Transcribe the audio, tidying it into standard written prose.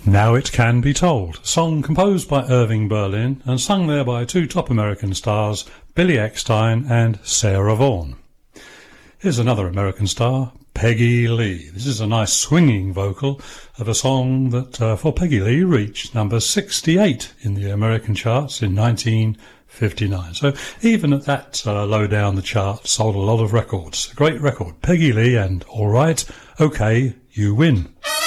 Now It Can Be Told, a song composed by Irving Berlin and sung there by two top American stars, Billy Eckstine and Sarah Vaughan. Here's another American star, Peggy Lee. This is a nice swinging vocal of a song that, for Peggy Lee, reached number 68 in the American charts in 1959. So even at that low down the chart, sold a lot of records. A great record, Peggy Lee and All Right, OK, You Win.